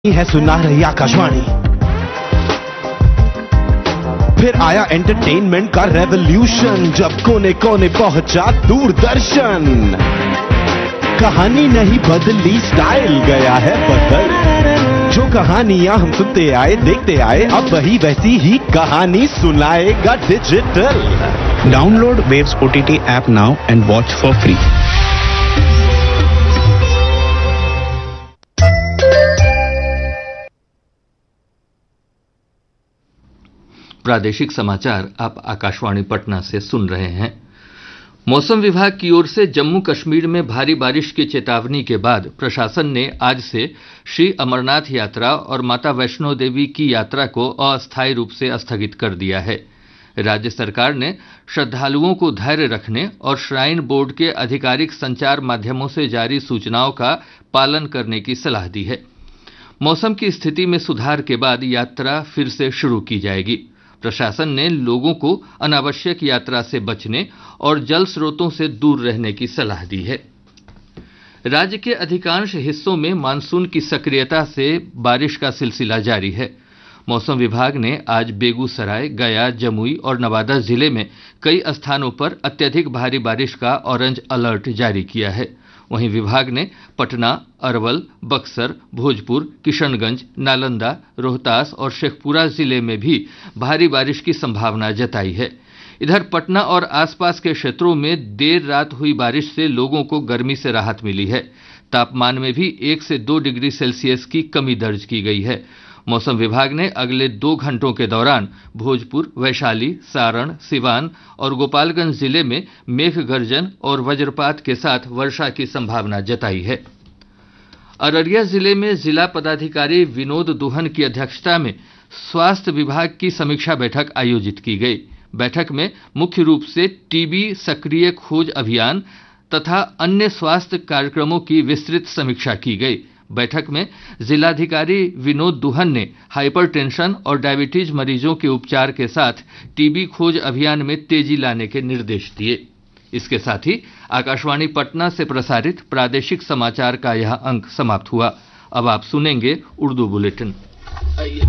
है सुना रही आकाशवाणी। फिर आया एंटरटेनमेंट का रेवोल्यूशन, जब कोने कोने पहुंचा दूरदर्शन। कहानी नहीं बदली, स्टाइल गया है बदल। जो कहानियां हम सुनते आए देखते आए, अब वही वैसी ही कहानी सुनाएगा digital. Download Waves OTT app now and watch for free. प्रादेशिक समाचार आप आकाशवाणी पटना से सुन रहे हैं। मौसम विभाग की ओर से जम्मू कश्मीर में भारी बारिश की चेतावनी के बाद प्रशासन ने आज से श्री अमरनाथ यात्रा और माता वैष्णो देवी की यात्रा को अस्थायी रूप से स्थगित कर दिया है। राज्य सरकार ने श्रद्धालुओं को धैर्य रखने और श्राइन बोर्ड के आधिकारिक संचार माध्यमों से जारी सूचनाओं का पालन करने की सलाह दी है। मौसम की स्थिति में सुधार के बाद यात्रा फिर से शुरू की जाएगी। प्रशासन ने लोगों को अनावश्यक यात्रा से बचने और जल स्रोतों से दूर रहने की सलाह दी है। राज्य के अधिकांश हिस्सों में मानसून की सक्रियता से बारिश का सिलसिला जारी है। मौसम विभाग ने आज बेगूसराय, गया, जमुई और नवादा जिले में कई स्थानों पर अत्यधिक भारी बारिश का ऑरेंज अलर्ट जारी किया है। वहीं विभाग ने पटना, अरवल, बक्सर, भोजपुर, किशनगंज, नालंदा, रोहतास और शेखपुरा जिले में भी भारी बारिश की संभावना जताई है। इधर पटना और आसपास के क्षेत्रों में देर रात हुई बारिश से लोगों को गर्मी से राहत मिली है। तापमान में भी 1 से 2 डिग्री सेल्सियस की कमी दर्ज की गई है। मौसम विभाग ने अगले 2 घंटों के दौरान भोजपुर, वैशाली, सारण, सिवान और गोपालगंज जिले में मेघ गर्जन और वज्रपात के साथ वर्षा की संभावना जताई है। अररिया जिले में जिला पदाधिकारी विनोद दुहन की अध्यक्षता में स्वास्थ्य विभाग की समीक्षा बैठक आयोजित की गई। बैठक में मुख्य रूप से टीबी सक्रिय खोज अभियान तथा अन्य स्वास्थ्य कार्यक्रमों की विस्तृत समीक्षा की गई। बैठक में जिलाधिकारी विनोद दुहन ने हाइपरटेंशन और डायबिटीज मरीजों के उपचार के साथ टीबी खोज अभियान में तेजी लाने के निर्देश दिए। इसके साथ ही आकाशवाणी पटना से प्रसारित प्रादेशिक समाचार का यह अंक समाप्त हुआ। अब आप सुनेंगे उर्दू बुलेटिन।